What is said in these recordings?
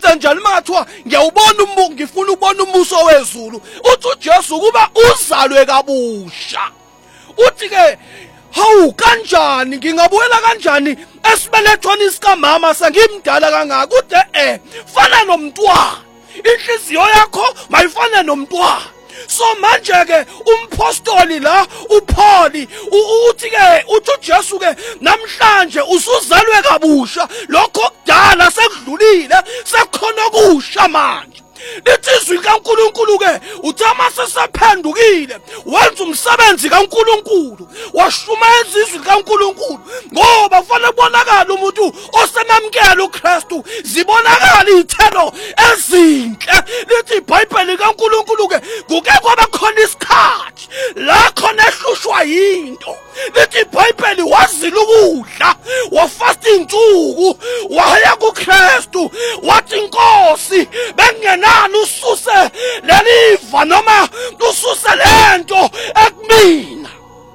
ngenze njani mathiwa ngiyawubona ngifuna ukubona umuso wezulu. Uthi uJesu kuba uzalwe kabusha. Uthi ke hawu kanjani ngingabuyela kanjani esibelethweni sikamama sengimdala kangaka. Ude fana nomntwana. Inhliziyo yakho mayifane nomntwana. So manje ke umpostoli la uPaul uthi ke uthi uJesu ke namhlanje usuzalwe kabusha. Lokho kudala sekudlulile sekukhona kusha manje. Lithi izwi likaNkulunkulu ke uthi masesaphendukile wenza umsebenzi kaNkulunkulu washumayeza izwi likaNkulunkulu ngoba kufanele kubonakala umuntu osemamkela uKristu zibonakala izithelo ezinhle. Lithi iBhayibheli likaNkulunkulu ke kuke kwaba khona isikhathi la khona ehlushwa yinto. Lithi iBhayibheli wazila ukudla wafasta insuku waya kuKristu wathi Nkosi bengena ususe leliva noma ususe lento ekumina.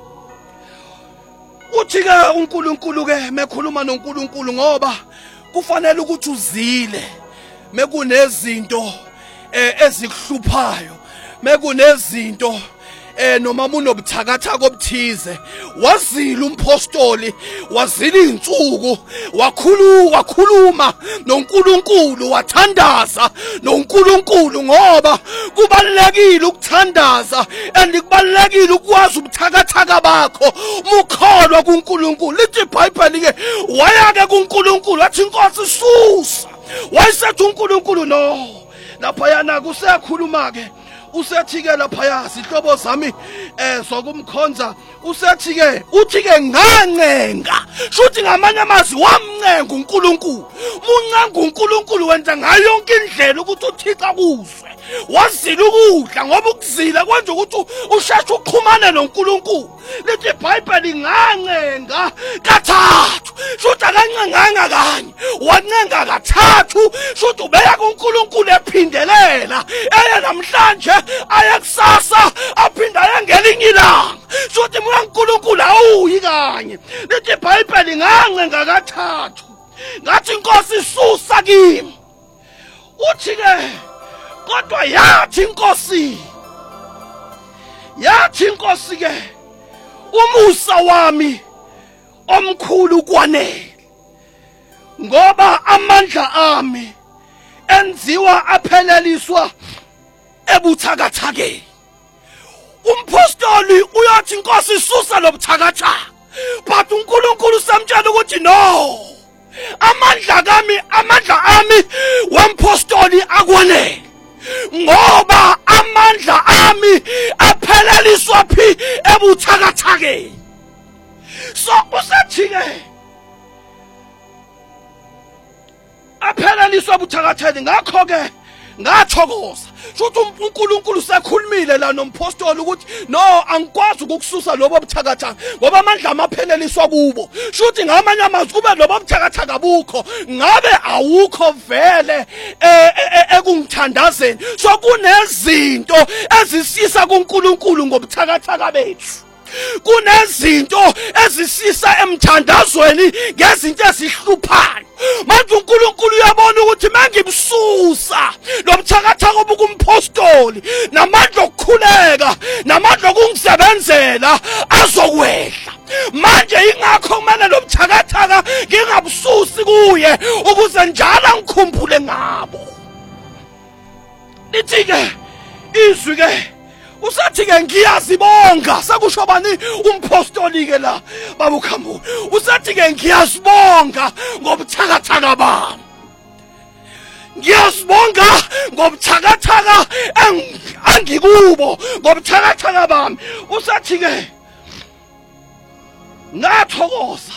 Uthi ke uNkulunkulu ke mekhuluma noNkulunkulu ngoba kufanele ukuthi uzile mekunezinto ezikuhluphayo mekunezinto noma unobuthakathaka obuthize. Wazila umpostoli wazila insuku wakhuluma noNkulunkulu wathandaza noNkulunkulu ngoba kubalekile ukuthandaza and kubalekile ukwazi ubuthakathaka bakho mukholwa kuNkulunkulu. Lithi iBhayibheli ke waya ke kuNkulunkulu wathi Nkosi susa. Wayesethi uNkulunkulu no lapha yana kusekhuluma ke usethi ke lapha izihlobo zami zokumkhonza usethi ke uthi ke ngancenga shuthi ngamanye amazwi wamncenga uNkulunkulu. Muncenga uNkulunkulu wenza ngayo yonke indlela ukuthi uThixo kuzwe. Wazila ukudla ngoba ukuzila kwenza ukuthi usheshe uqhumane noNkulunkulu. Lithi iBhayibheli ngancenga kathathu shuthi akancenganga kanye wancenga kathathu shuthi ubeya kuNkulunkulu ephindelela namhlanje ayakusasa aphinda ayengelinye ilanga shuthi mina uNkulunkulu awuyi kanye. Lithi iBhayibheli ngancenga kathathu ngathi Nkosi susa kimi. Uthi ke kodwa yathi Nkosi ke umusa wami omkhulu kwanele ngoba amandla ami enziwa apheleliswa ebuthakathakeni. Umpostoli uyathi Nkosi susa lobuthakathaka but uNkulunkulu samtshela ukuthi no amandla ami wempostoli akwanele ngoba amandla ami apheleliswa phi ebuthakathakeni. So usethi ke apheleliswa ebuthakathakeni ngakho ke ngathokoza shuthi uNkulunkulu sekhulumile la nompostoli ukuthi no angikwazi ukukususa lobo buthakathaka ngoba amandla amapheleliswa kubo. Shuthi ngamanye amazwi kube lobo buthakathaka bukho ngabe awukho vele ekungithandazeni. So kunezinto ezisisa kuNkulunkulu ngobuthakathaka bethu. Kunezinto ezisisa emthandazweni ngezinto ezihluphayo. Manje uNkulunkulu uyabona ukuthi mangibsusa lobuthakathaka obukumpostoli namandla okukhuleka namandla okungisebenzela azokwehla. Manje ingakho kumele lobuthakathaka ngingabususi kuye ukuze njalo ngikhumbule ngabo. Lithi ke izwi ke usathi ke ngiyazibonga sakusho bani umpostoli ke la babukhambu usathi ke ngiyazibonga ngobuthakathaka bami. Ngiyazibonga ngobuthakathaka angikubo ngobuthakathaka bami. Usathi ke ngathokoza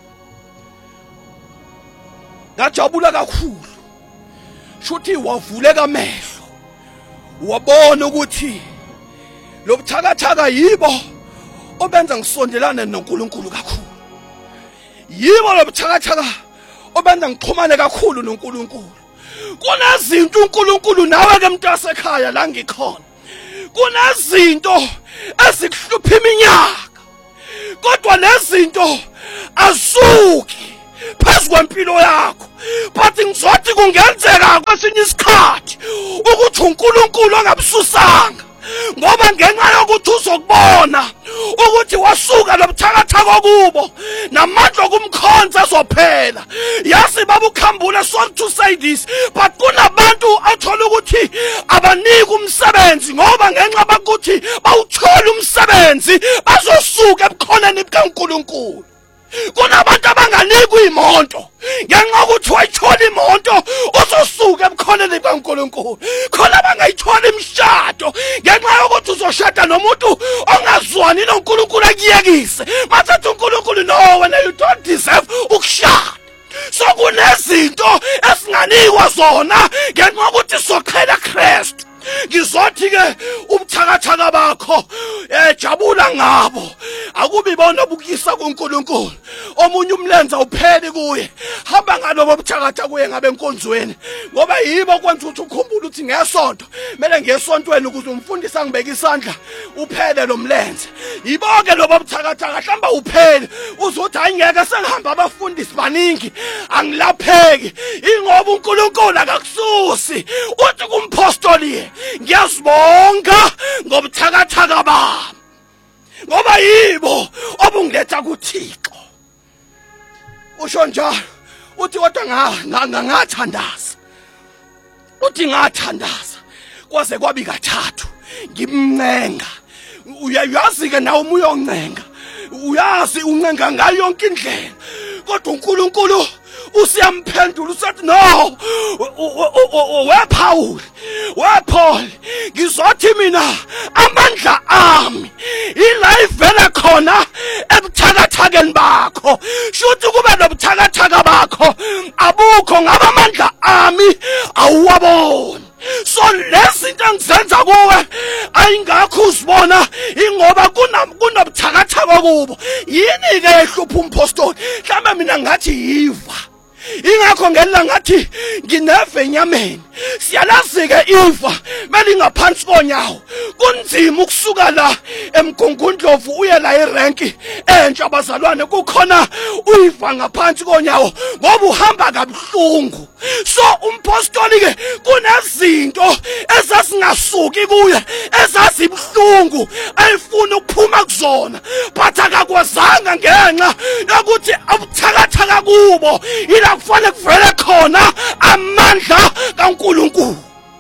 ngajabula kakhulu shuthi wavuleka amehlo wabona ukuthi lobuthakathaka yibo obenza ngisondelane noNkulunkulu kakhulu. Yibo lobuthakathaka obenza ngixhumane kakhulu noNkulunkulu. Kunezinto uNkulunkulu nawe ke mntasekhaya la ngikhona. Kunezinto ezikuhlupha iminyaka. Kodwa lezinto azuki phezu kwempilo yakho but ngizothi kungenzeka kwesinye isikhathi ukuthi uNkulunkulu ongabususanga ngoba ngenxa yokuthi uzokubona ukuthi wasuka lobuthakathaka kubo namandla okumkhonza azophela. Yazi baba ukhambula, sorry to say this, but kunabantu athola ukuthi abaniki umsebenzi ngoba ngenxa bakuthi bawuthola umsebenzi bazosuka ebukhoneni bukaNkulunkulu. Kunabantu abanganikwa imoto ngenxa ukuthi wayithola imoto uzosuka ebukhoneni bukaNkulunkulu. Khona bangayithola imishado ngenxa yokuthi uzoshada nomuntu ongazwani noNkulunkulu akuyekise. Mathatha uNkulunkulu, no, wena you don't deserve ukushada. So kunezinto esinganikwa zona ngenxa yokuthi soqhela Kristu. Ngizothi ke ubuthakathaka bakho jabula ngabo, akubi bona obukisa kuNkulunkulu. Omunye umlenze upheli kuye, hamba ngalobo buthakathaka kuye ngabe enkonzweni ngoba yibo kwenza ukuthi ukhumbule ukuthi ngesonto kumele ngesontweni ukuze umfundisi angibeke isandla uphele lo mlenze. Yibo-ke lobo buthakathaka hlamba upheli uzothi ayingeke sengihamba abafundisi baningi angilapheki ingoba uNkulunkulu akakususi. Uthi kumpostoli ngiyazibonga ngobuthakathaka bami ngoba yibo obungiletha kuThixo. Usho njalo uthi kodwa ngathandaza, uthi ngathandaza kwaze kwabi kathathu ngimncenga. Uyayazi ke nawe umoya oncenga, uyazi uncenga ngayo yonke indlela, kodwa uNkulunkulu usiyamphendula usathi no, wePaul wePaul ngizothi mina amandla ami ila ivela khona ebuthakathakeni bakho. Shuthi kube nobuthakathaka bakho abukho ngaba amandla ami awuwaboni. So lezinto engizenza kuwe ayingakho uzibona ingoba kunobuthakathaka kubo. Yini ke ehlupha umpostoli? Mhlawumbe mina ngathi yiva, ingakho ngelanga ngathi ngineve enyameni. Siyalazi-ke ifa mele ingaphansi konyawo, kunzima ukusuka la eMgungundlovu uye la irenki entsha bazalwane kukhona uyiva ngaphansi konyawo ngoba uhamba kabuhlungu. So umpostoli-ke kunezinto ezasingasuki kuye ezazibuhlungu ayifuna ukuphuma kuzona, but akakwazanga ngenxa yokuthi abuthakathaka kubo ila kufanele kuvele khona amandla kaNkulunkulu.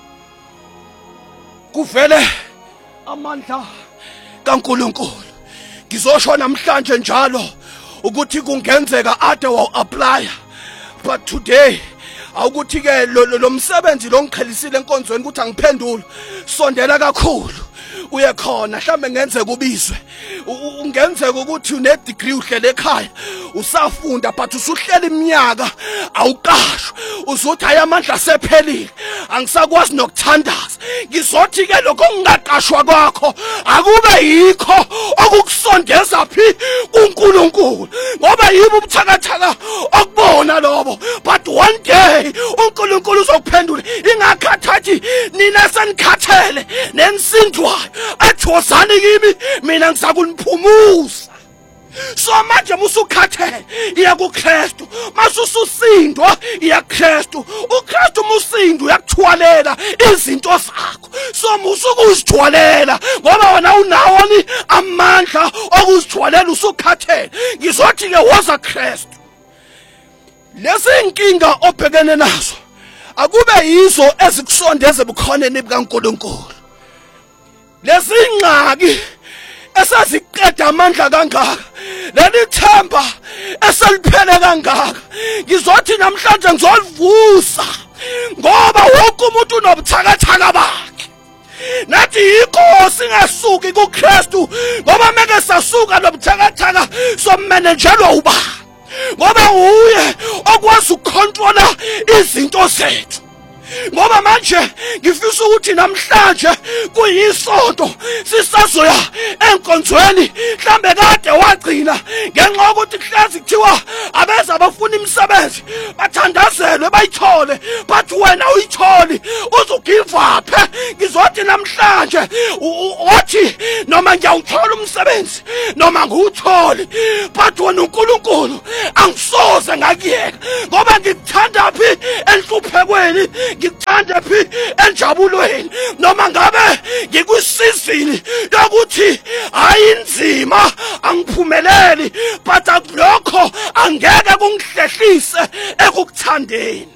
Kuvele amandla kaNkulunkulu. Ngizosho namhlanje njalo ukuthi kungenzeka ade wawu-apply, but today awukuthi ke lo msebenzi lo ngikhelisile enkonzweni ukuthi angiphendule, sondela kakhulu uye khona. Mhlambe ngenzeka ubizwe, ungenzeka ukuthi une degree uhlele ekhaya usafunda, but usuhlela iminyaka awuqashwa, uzothi ayamandla sephelile angisakwazi nokuthandaza. Ngizothi ke lokho ngingaqashwa kwakho akube yikho okukusondeza phi kuNkulunkulu ngoba yibo ubuthakathaka okubona lobo, but one day uNkulunkulu uzokuphendula. Ingakhathathi nina senikhathele nensindwayo athi wozani kimi mina ngizakunipumuza. So manje musukhathele iya kuKristu, masususindwa iya kuKristu. uKristu musindwa uyakuthwalela izinto zakho. So musukuzithwalela ngoba wena unawoni amandla okuzithwalela usukhathele. Ngizothi ke woza Kristu. Lezi inkinga obhekene nazo akube yizo ezikusondeza ebukhoneni bukaNkulunkulu. Lezi ingxaki esaziqeda amandla kangaka, leli themba eseliphele kangaka, ngizothi namhlanje ngizolivusa ngoba wonke umuntu unobuthakathaka bakhe. Nathi yikho singasuki kuKristu ngoba meke sasuka lobuthakathaka somanagelwa ubani ngoba uye okwazi ukucontrola izinto zethu. ngoba manje ngifisa ukuthi namhlanje kuyisonto sisazoya enkonzweni mhlambe kade wagcina ngenxa ukuthi kuhlezi kuthiwa abeza abafuna imisebenzi bathandazelwe bayithole but wena uyitholi uzogive up. Ngizothi namhlanje uthi noma ngiyawuthola umsebenzi noma ngiwutholi but wena uNkulunkulu angisoze ngakuyeka ngoba ngikuthanda phi enhluphekweni ngikuthanda phi enjabulweni noma ngabe ngikwisizini yokuthi ayinzima angiphumeleli but lokho angeke kungihlehlise ekukuthandeni.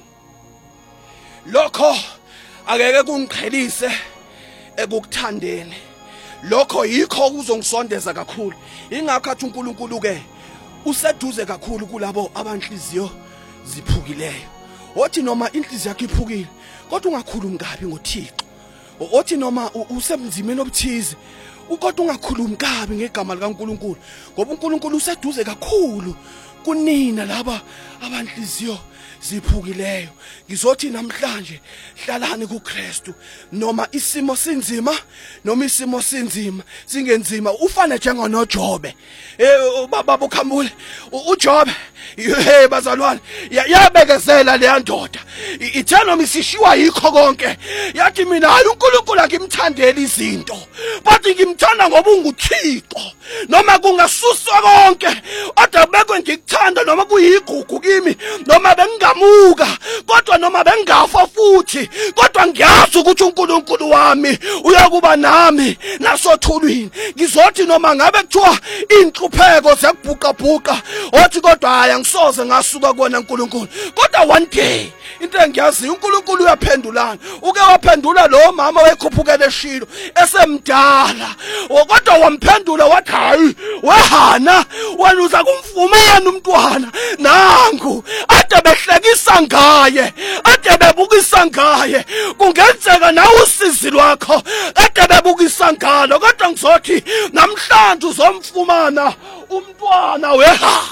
Lokho angeke kungiqhelise ekukuthandeni. Lokho yikho kuzongisondeza kakhulu. Ingakho athi uNkulunkulu ke useduze kakhulu kulabo abanhliziyo ziphukileyo. Othi noma inhliziyo yakhe iphukile kodwa ungakhulumi kabi ngoThixo. Othi noma usemzimeni obuthize kodwa ungakhulumi kabi ngegama likaNkulunkulu ngoba uNkulunkulu useduze kakhulu kunina laba abanhliziyo ziphukileyo. Ngizothi namhlanje hlalani kuKristu noma isimo sinzima noma isimo sinzima singenzima ufane njengoNoJobe. Baba ukhambule uJobe bazalwane yabekezela leya ndoda ithe noma isishiwa yikho konke yathi mina hayi uNkulunkulu akimthandeli izinto but ngimthanda ngoba unguThixo noma kungasuswa konke kodwa bekwe ngikuthanda noma kuyigugu kimi noma bengamuka kodwa noma bengafa futhi kodwa ngiyazi ukuthi uNkulunkulu wami uyakuba nami nasothulwini. Ngizothi noma ngabe kuthiwa inhlupheko ziyakubhuqabhuqa othi kodwa hayi angisoze ngasuka kuwena uNkulunkulu kodwa one day into engiyazi uNkulunkulu uyaphendulana. Uke waphendula lo mama wayekhuphukele eShilo esemdala kodwa wamphendula wathi hayi weHana wena uza kumfumana umntwana nangu ade behlekisa ngaye ade bebukisa ngaye kungenzeka nawe usizi lwakho ade bebukisa ngalo kodwa ngizothi namhlanje uzomfumana umntwana weHana.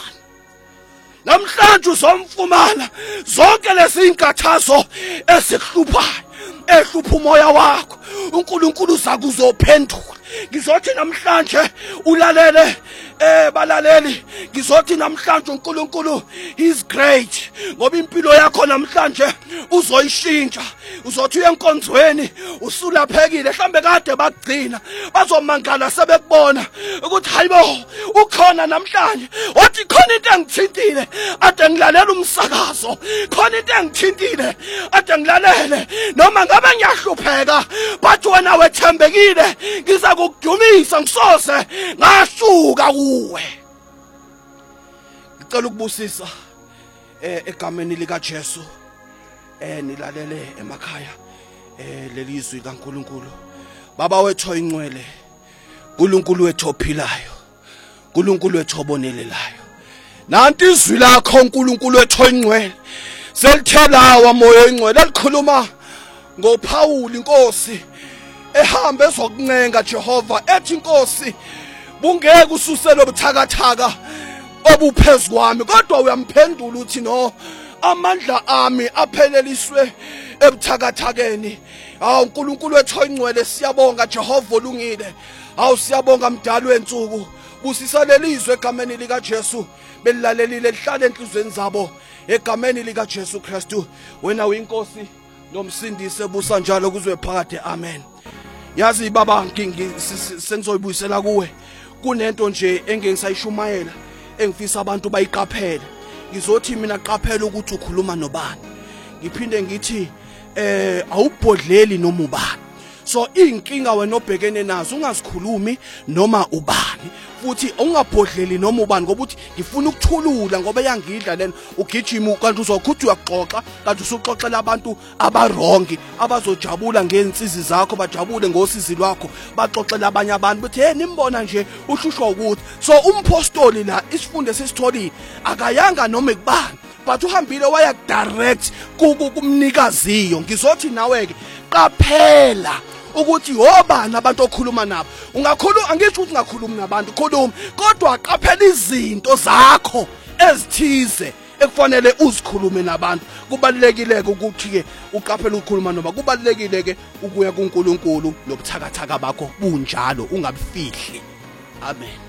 Namhlanje uzomfumana zonke lezi inkathazo ezikuhluphayo ehlupha umoya wakho uNkulunkulu uzakuzophendula. Ngizothi namhlanje ulalele balaleli ngizothi namhlanje uNkulunkulu is great ngoba impilo yakho namhlanje uzoyishintsha. Uzothi uyenkonzweni usulaphekile mhlambe kade bagcina bazomangala sebekubona ukuthi hayibo ukhona namhlanje wathi khona into engithintile ade ngilalela umsakazo khona into engithintile ade ngilalele noma ngabe ngiyahlupheka but wena wethembekile ngiza kukudumisa ngisoze ngasuka kuwe. Ngicela ukubusisa egameni lika Jesu nilalele emakhaya lelizwi kaNkulunkulu. Baba wethu oyingcwele, uNkulunkulu wethu ophilayo, uNkulunkulu wethu obonelelayo, nanti izwi lakho uNkulunkulu wethu oyingcwele selithela moya oyingcwele likhuluma ngoPaul inkosi ehambe ezokuncenga Jehova ethi inkosi bungeke ususele obuthakathaka obuphezulu kwami kodwa uyamphendula uthi no amandla ami apheleliswe ebuthakathakeni. Hawu uNkulunkulu wethu oyingcwele siyabonga Jehova olungile. Hawu siyabonga mdali wensuku busisa lelizwe egameni lika Jesu belilalelile lihlale enhlizweni zabo egameni lika Jesu Kristu. Wena uyinkosi nomsindisi ebusa njalo kuzwe phakade. Amen. Yazi baba sengizoyibuyisela kuwe kunento nje engengisayishumayela engifisa abantu bayiqaphele. Ngizothi mina qaphela ukuthi ukhuluma nobani. Ngiphinde ngithi awubhodleli noma ubani. So inkinga wena obhekene nazo ungazikhulumi noma ubani futhi ungabhodleli noma ubani ngoba uthi ngifuna ukuthulula ngoba yangidla lena ugijima kanti uzokhuthi uyaxoxa kanti usuxoxela abantu abarongi abazojabula ngeensizi zakho bajabule ngosizi lwakho baxoxela abanye abantu bethi hey nimbona nje uhlushwa ukuthi. So umpostoli la isifunde sesitholile akayanga noma ekubani but uhambile waya direct kumnikaziyo. Ngizothi nawe ke qaphela ukuthi obani abantu okhuluma nabo. Ungakhuluma angisho ukuthi ungakhulumi nabantu khuluma kodwa qaphela izinto zakho ezithize ekufanele uzikhulume nabantu. Kubalekile ke ukuthi ke uqaphele ukukhuluma noma kubalekile ke ukuya kuNkulunkulu nobuthakathaka bakho bunjalo ungabufihli. Amen.